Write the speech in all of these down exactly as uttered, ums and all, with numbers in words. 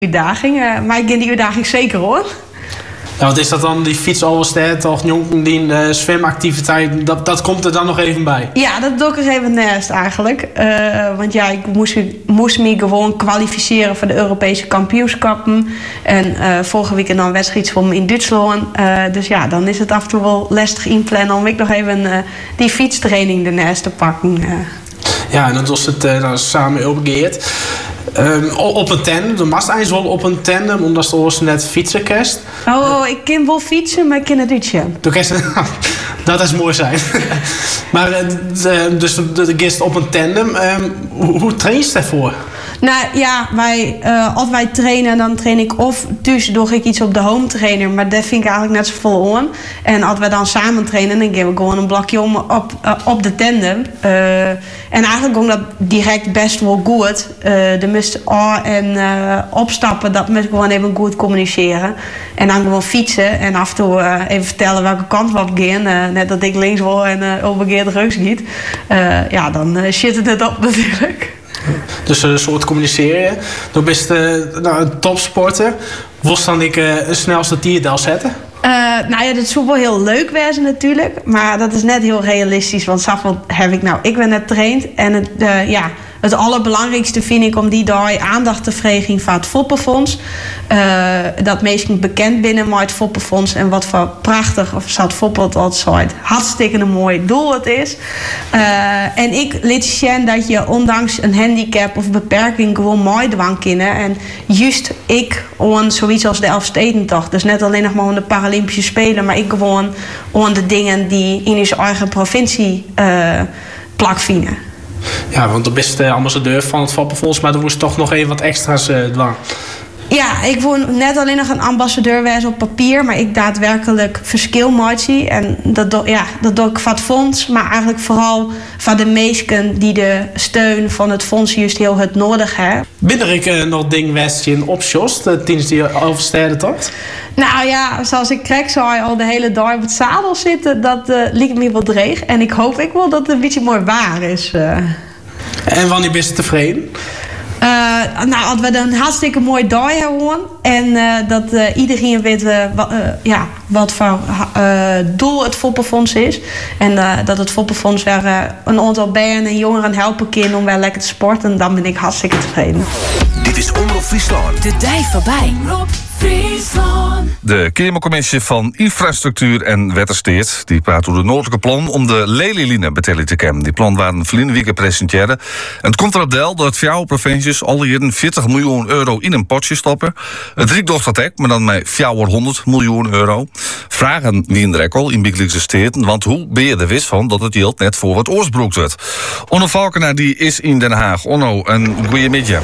uitdaging. Uh, maar ik ken die uitdaging zeker hoor. Ja, wat is dat dan, die fiets oversteed of die uh, zwemactiviteit, dat, dat komt er dan nog even bij? Ja, dat doe ik er even naast eigenlijk. Uh, want ja, ik moest, moest me gewoon kwalificeren voor de Europese kampioenschappen. En uh, vorige week dan een wedstrijd voor me in Duitsland. Uh, dus ja, dan is het af en toe wel lastig inplannen om ik nog even uh, die fietstraining ernaast te pakken. Uh. Ja, en dan was het uh, dan samen opgegeerd. Um, op een tandem, de mast eigenlijk wel op een tandem, omdat ze ons net fietsen kerst. Oh, ik kan wel fietsen, maar ik kan het niet. Dat is mooi zijn. Maar de, dus de, de gist op een tandem, um, hoe, hoe train je daarvoor? Nou ja, wij, uh, als wij trainen, dan train ik of thuis doe ik iets op de home trainer, maar dat vind ik eigenlijk net zo vol aan. En als we dan samen trainen, dan geven we gewoon een blokje om op, uh, op de tandem. Uh, en eigenlijk ging dat direct best wel goed. Uh, de mist oh, en uh, opstappen, dat moet gewoon even goed communiceren. En dan gewoon fietsen en af en toe uh, even vertellen welke kant we op gaan. Uh, net dat ik links wil en uh, overgeer de reus niet. Uh, ja, dan uh, shit het het op natuurlijk. Dus een soort communiceren. Dan ben je uh, nou, een topsporter. Wat dan ik uh, een snelste tierdel zetten? Uh, nou ja, dat zou wel heel leuk wezen natuurlijk. Maar dat is net heel realistisch. Want zoveel heb ik nou. Ik ben net getraind. En het, uh, ja, het allerbelangrijkste vind ik om die dag aandacht te vragen voor het Foppenfonds. Uh, dat meestal bekend binnen maar het Foppenfonds. En wat voor prachtig, of zat Foppelt altijd hartstikke een mooi doel het is. Uh, en ik liet zien dat je ondanks een handicap of beperking gewoon mooi dwang kunnen. En juist ik on zoiets als de Elfstedentocht. Dus net alleen nog maar om de Paralympische Spelen. Maar ik gewoon on de dingen die in onze eigen provincie uh, plak vinden. Ja, want de beste ambassadeur van het Foppenfonds, maar er moest toch nog even wat extra's uh, dwang. Ja, ik wil net alleen nog een ambassadeur wezen op papier, maar ik daadwerkelijk verschil maatje. En dat doe, ja, dat doe ik van het fonds, maar eigenlijk vooral van de meesten die de steun van het fonds juist heel het nodig hebben. Binnen ik uh, nog ding westje in opsjost uh, tijdens die overstedentocht? Nou ja, zoals ik krijg zou je al de hele dag op het zadel zitten. Dat uh, liet me wel dreig. En ik hoop ik wel dat het een beetje mooi waar is. Uh. En wanneer ben je tevreden? Uh, nou, als we een hartstikke mooi dag hebben. En uh, dat uh, iedereen weet uh, wat, uh, ja, wat voor uh, doel het Foppenfonds is. En uh, dat het Foppenfonds weer uh, een aantal bijen en jongeren helpen kan om weer lekker te sporten. En dan ben ik hartstikke tevreden. Dit is Omroep Friesland. De dij voorbij. De Kamercommissie van Infrastructuur en Wettersteed die praat over de noordelijke plan om de Lelyline betellen te kennen. Die plan waren verleden week gepresenteerd. En het komt erop deel dat vier provincies al hier veertig miljoen euro in een potje stoppen. Het Riek docht dat ook, maar dan met vierhonderd miljoen euro. Vragen wie in de rekkel in Biekelijkse steden, want hoe ben je er wist van dat het geld net voor wat oorsproekt wordt? Onno Valkenaar die is in Den Haag. Onno, een goeie middag.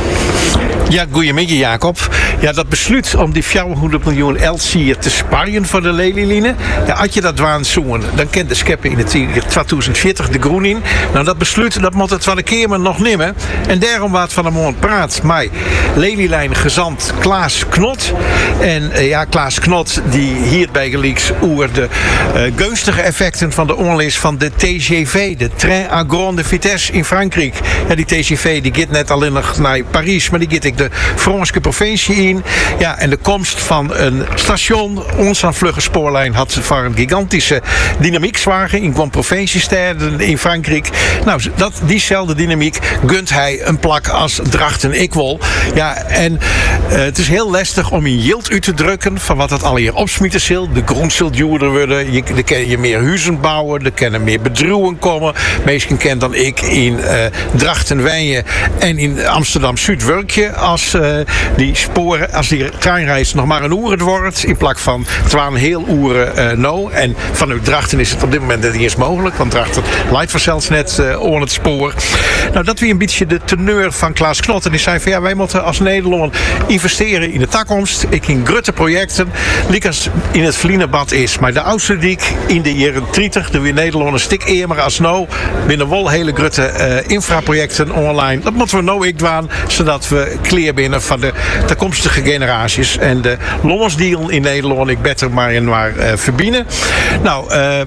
Ja, goeiemiddag Jacob. Ja, dat besluit om die vierhonderd miljoen elsier te sparen voor de Lelyline. Ja, als je dat waan zoen, dan kent de scheppen in het tweeduizend veertig de groen in. Nou, dat besluit, dat moet het van de Kamer nog nemen. En daarom wat van de morgen praat mij Lelylijn gezant Klaas Knot. En uh, ja, Klaas Knot die hier bij gelieks over de uh, gunstige effecten van de onlees van de T G V, de Train à Grande Vitesse in Frankrijk. Ja, die T G V die gaat net alleen nog naar Parijs, maar die gaat ik de Franse provincie in. Ja, en de komst van een station, onze vlugge spoorlijn, had voor een gigantische dynamiek zwagen in gewoon provinciesteden in Frankrijk. Nou, dat, diezelfde dynamiek gunt hij een plak als Drachten ik wil. Ja, en uh, het is heel lastig om in yield uit te drukken van wat het al hier opsmieten zal. De grond zal duurder worden. Je, er kan je meer huizen bouwen. Er kunnen meer bedrijven komen. Meestal ken dan ik in uh, Drachten Wijnje en in Amsterdam Zuid werk je als uh, die sporen, als die treinreis nog maar een uur wordt in plak van twaalf heel uren uh, no. En vanuit Drachten is het op dit moment niet eens mogelijk, want Drachten leidt vanzelfs net uh, onder het spoor. Nou, dat weer een beetje de teneur van Klaas Knot. En die zei van ja, wij moeten als Nederland investeren in de toekomst. Ik in grote projecten, like als in het Vlienenbad is. Maar de oudste die in de jaren dertig, de weer Nederland een stuk eerder als nou, binnen wel hele grote uh, infraprojecten online. Dat moeten we nou ik doen, zodat we clear binnen van de toekomstige generaties. En de Lommelsdeal in Nederland, ik beter maar in waar uh, verbinden. Nou, uh,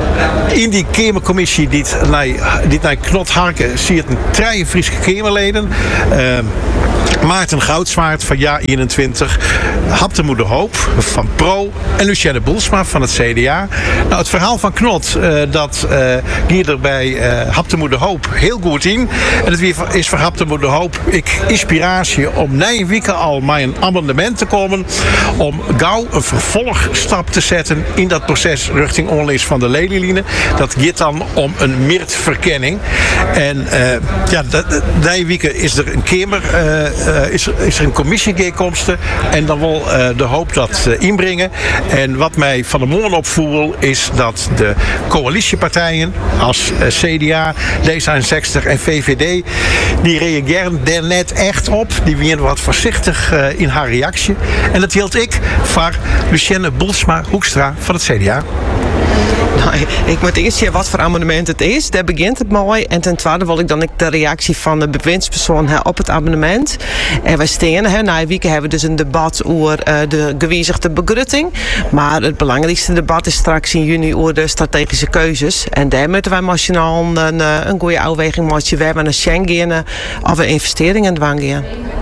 in die Kamercommissie die naar Knot Harken zie je een treien Friese Kamerleden. Uh, Maarten Goudswaard van jaar eenentwintig, Hapte Moeder Hoop van Pro en Lucienne Boelsma van het C D A. Nou, het verhaal van Knot, uh, dat uh, hier er bij uh, Hapte Moeder Hoop heel goed in. En het is voor Hapte Moeder Hoop ik inspiratie om na een week al met een amendement te komen om gauw een vervolgstap te zetten in dat proces richting onlees van de lelieline. Dat gaat dan om een meertverkenning. En uh, ja, die week is er een kamer, uh, uh, is, is er een commissiebijeenkomsten en dan wil uh, de Hoop dat uh, inbrengen. En wat mij van de morgen opvoel is dat de coalitiepartijen als uh, C D A, D zesenzestig en V V D, die reageren daar net echt op. Die waren wat voorzichtig uh, in haar reactie. En dat hield ik voor Lucienne Boelsma Hoekstra van het C D A. Nou, ik moet eerst zien wat voor amendement het is. Daar begint het mooi. En ten tweede wil ik dan ik de reactie van de bewindspersoon op het amendement. En wij staan, hè, na een week hebben we dus een debat over uh, de gewijzigde begrutting. Maar het belangrijkste debat is straks in juni over de strategische keuzes. En daar moeten wij nationaal een, een goede afweging maken. We hebben een Schengen of we investeringen dwang gaan.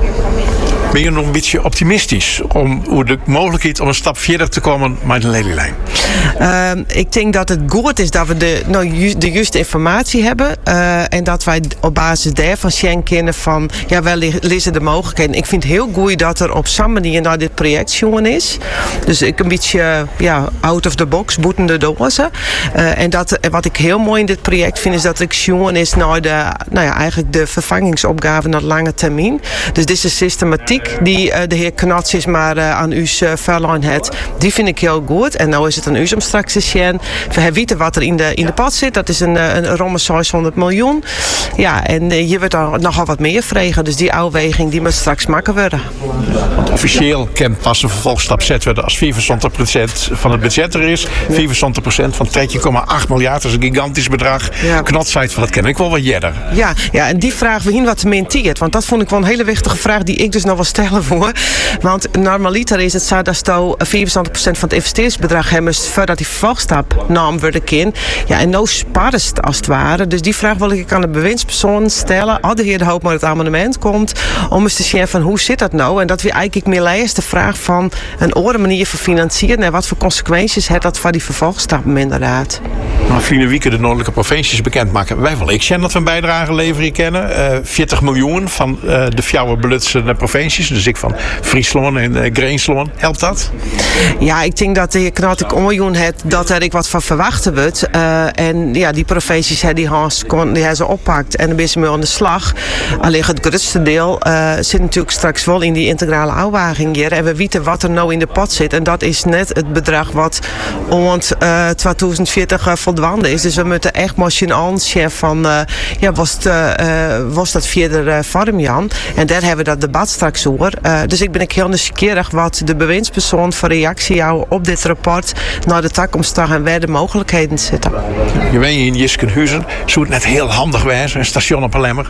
Ben je nog een beetje optimistisch om hoe de mogelijkheid om een stap verder te komen met de lelielijn? Uh, ik denk dat het goed is dat we de, nou, ju- de juiste informatie hebben. Uh, en dat wij op basis daarvan zien kennen van, ja, wel liggen de mogelijkheden. Ik vind het heel goed dat er op zo'n manier naar dit project jongen is. Dus ik een beetje, ja, out of the box, boetende dozen. Uh, en dat, wat ik heel mooi in dit project vind, is dat ik jongen is naar de, nou ja, eigenlijk de vervangingsopgave naar lange termijn. Dus dit is een systematiek die uh, de heer Knots maar uh, aan u uh, verloren heeft. Die vind ik heel goed. En nou is het aan u om straks te zien. We weten wat er in de, in de pot zit. Dat is een, een romme zeshonderd miljoen. Ja, en uh, je wordt er nogal wat meer vregen. Dus die afweging die moet straks maken worden. Want officieel kan pas een vervolgstap zet worden als vierentwintig procent van het budget er is. vierentwintig procent van twee komma acht miljard. Dat is een gigantisch bedrag. Ja. Knots zei van dat ken ik wel wat jeder. Ja, ja, en die vraag we hier wat te mintiert. Want dat vond ik wel een hele wichtige vraag die ik dus nog wel stellen voor. Want normaliter is het zo dat je vierentwintig procent van het investeringsbedrag hebben voordat die vervolgstap nam worden kan. Ja, en nou sparst als het ware. Dus die vraag wil ik aan de bewindspersoon stellen. Als de heer De Hoop met het amendement komt, om eens te zien van hoe zit dat nou? En dat we eigenlijk meer lezen de vraag van een andere manier van financieren en wat voor consequenties heeft dat voor die vervolgstappen inderdaad. Nou, Fine Wieke de noordelijke provincies bekendmaken. Wij willen ik zien dat we een bijdrage leveren kennen. Uh, veertig miljoen van uh, de fjouwe belutsende provincies. Dus ik van Friesland en uh, Greensland. Helpt dat? Ja, ik denk dat de heer Knot ik miljoen heeft dat er ik wat van verwachten wordt. Uh, en ja, die provincies he, die hebben die ze oppakt en dan ben ze mee aan de slag. Alleen het grootste deel uh, zit natuurlijk straks wel in die integrale afwaging hier. En we weten wat er nou in de pot zit. En dat is net het bedrag wat rond uh, tweeduizend veertig uh, voldwaande is. Dus we moeten echt machinaal zien van uh, ja, was, het, uh, was dat verder uh, vorm Jan. En daar hebben we dat debat straks over. Uh, dus ik ben ik heel nieuwsgierig wat de bewindspersoon voor reactie jou op dit rapport naar de toekomst en waar de mogelijkheden zitten. Je weet in Jiskenhuizen, zou het net heel handig wezen, een station op een lemmer.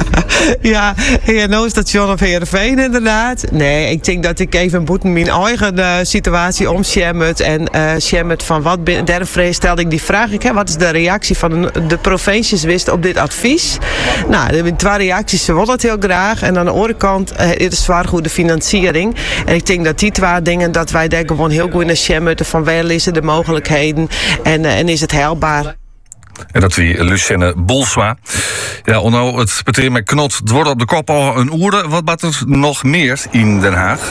Ja, ja, nou een station op Heerenveen inderdaad. Nee, ik denk dat ik even boeten mijn eigen uh, situatie omschermen en uh, schermen van wat binnen. Daarom stelde ik die vraag, ik, hè, wat is de reactie van de, de provincies wist op dit advies? Nou, er zijn twee reacties, ze willen het heel graag en aan de andere kant uh, is het zwaar goed de financiering. En ik denk dat die twee dingen, dat wij daar gewoon heel goed naar schermen van waar liggen de mogelijkheden en, uh, en is het haalbaar. En dat wie Lucienne Boelsma. Ja, Onno, het betekent met Knot, het wordt op de kop al een oerde. Wat wat er nog meer in Den Haag?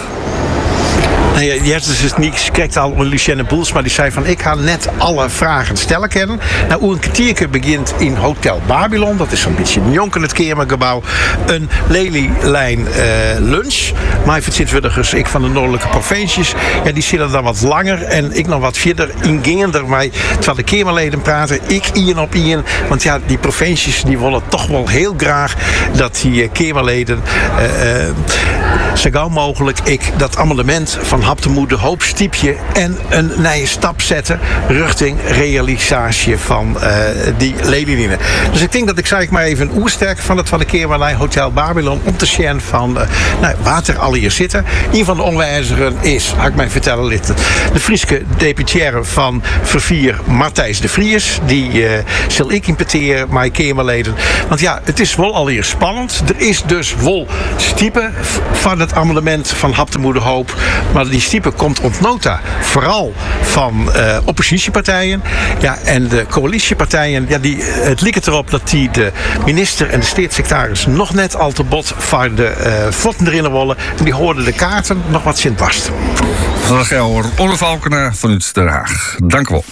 Nou ja, ja, dus het niet kijkt al Lucienne Boelsma, die zei van ik ga net alle vragen stellen kennen. Nou, hoe een kwartiertje begint in Hotel Babylon, dat is zo'n beetje een jonken het Keermergebouw, een lelielijn uh, lunch. Maar verzetwilligers, ik van de noordelijke provincies, ja, die zitten dan wat langer en ik nog wat verder ingingender mij terwijl de Keermerleden praten, ik ien op ien, want ja, die provincies die willen toch wel heel graag dat die uh, Keermerleden uh, uh, zo gauw mogelijk ik dat amendement van Haptemoede hoop stiepje en een nieuwe stap zetten richting realisatie van uh, die lelielijnen. Dus ik denk dat ik zeg ik maar even een oersterk van het van de keer naar Hotel Babylon om te zien van uh, nou, wat er al hier zitten. Een van de onwijzeren is, ga ik mij vertellen, lid, de Frieske deputaire van Vervier Matthijs de Vries. Die uh, zal ik impeteren, maar ik keer maar leden. Want ja, het is wel al hier spannend. Er is dus wel stiepen van het amendement van Haptemoede Hoop. Maar die stiepen komt ont nota vooral van uh, oppositiepartijen. Ja, en de coalitiepartijen, ja, die, het lijkt erop dat die de minister en de staatssecretaris nog net al te bot van de uh, voeten erin willen. En die hoorden de kaarten nog wat zin vast. Dan gaan we hoor. Onno Valkenaar vanuit Den Haag. Dank u wel.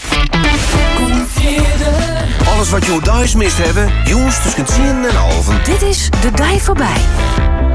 Alles wat je thuis mist hebben, jongens tussen tien en half. Dit is De Dij Voorbij.